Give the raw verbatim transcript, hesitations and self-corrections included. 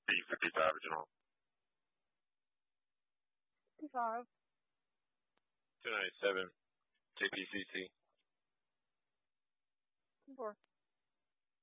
B fifty-five original. fifty-five. two ninety-seven. J P C C. four.